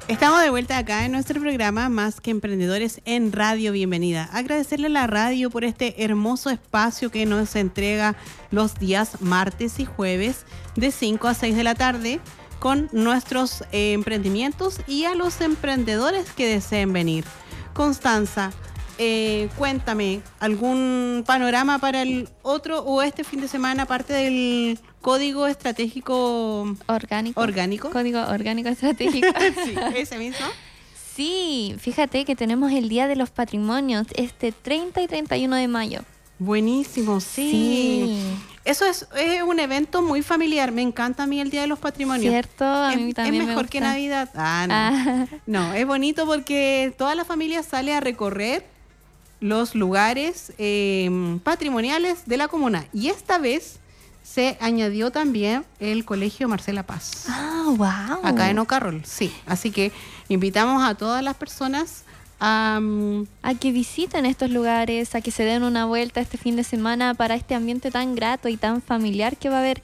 Estamos de vuelta acá en nuestro programa Más que Emprendedores en Radio Bienvenida. Agradecerle a la radio por este hermoso espacio que nos entrega los días martes y jueves de 5 a 6 de la tarde con nuestros emprendimientos y a los emprendedores que deseen venir. Constanza, cuéntame, ¿algún panorama para el otro o este fin de semana aparte del Código Estratégico Orgánico? Código Orgánico Estratégico. Sí, ese mismo. Sí, fíjate que tenemos el Día de los Patrimonios, 30 y 31 de mayo. Buenísimo, sí. Eso es un evento muy familiar. Me encanta a mí el Día de los Patrimonios. ¿Cierto? A mí también es mejor me que gusta. Navidad. No. No, es bonito porque toda la familia sale a recorrer los lugares patrimoniales de la comuna. Y esta vez se añadió también el Colegio Marcela Paz. Ah, wow. Acá en Ocarrol, sí. Así que invitamos a todas las personas a que visiten estos lugares, a que se den una vuelta este fin de semana para este ambiente tan grato y tan familiar que va a haber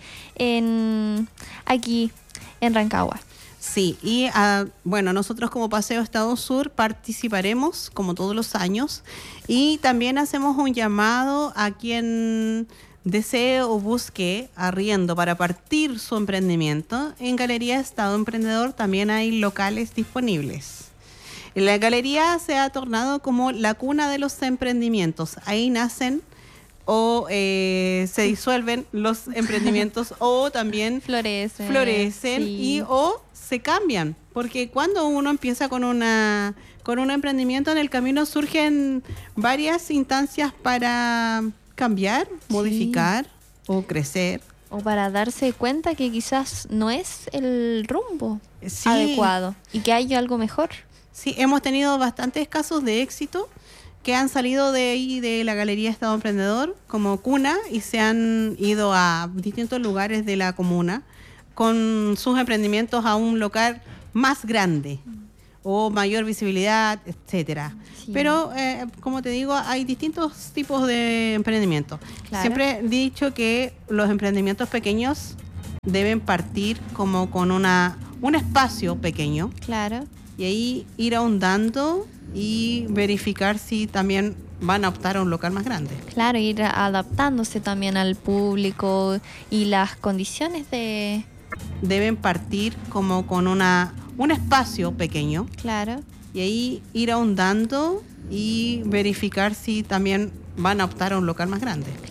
aquí en Rancagua. Sí, y bueno, nosotros como Paseo Estado Sur participaremos como todos los años y también hacemos un llamado a quien desee o busque arriendo para partir su emprendimiento. En Galería Estado Emprendedor también hay locales disponibles. La galería se ha tornado como la cuna de los emprendimientos. Ahí nacen o se disuelven los emprendimientos o también florecen sí. y o se cambian. Porque cuando uno empieza con un emprendimiento, en el camino surgen varias instancias para cambiar, modificar o crecer. O para darse cuenta que quizás no es el rumbo Sí. adecuado y que hay algo mejor. Sí, hemos tenido bastantes casos de éxito que han salido de ahí de la Galería Estado Emprendedor como cuna y se han ido a distintos lugares de la comuna con sus emprendimientos a un local más grande o mayor visibilidad, etcétera. Sí. Pero, como te digo, hay distintos tipos de emprendimientos. Claro. Siempre he dicho que los emprendimientos pequeños deben partir como con un espacio pequeño. Claro. Y ahí ir ahondando y verificar si también van a optar a un local más grande. Claro, ir adaptándose también al público y las condiciones de... Deben partir como con un espacio pequeño. Claro. Y ahí ir ahondando y verificar si también van a optar a un local más grande.